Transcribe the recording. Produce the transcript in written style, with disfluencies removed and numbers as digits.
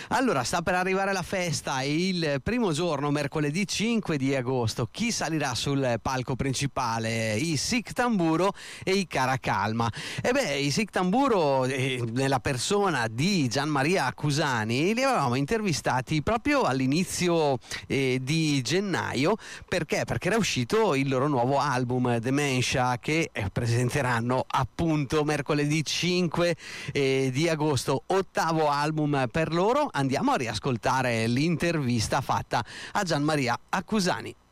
Allora, sta per arrivare la festa e il primo giorno, mercoledì 5 di agosto, chi salirà sul palco principale? I Sic Tamburo e i Caracalma. I Sic Tamburo, nella persona di Gianmaria Accusani, li avevamo intervistati proprio all'inizio di gennaio. Perché? Perché era uscito il loro nuovo album Dementia, che presenteranno appunto mercoledì 5 di agosto, ottavo album per loro. Andiamo a riascoltare l'intervista fatta a Gianmaria Accusani.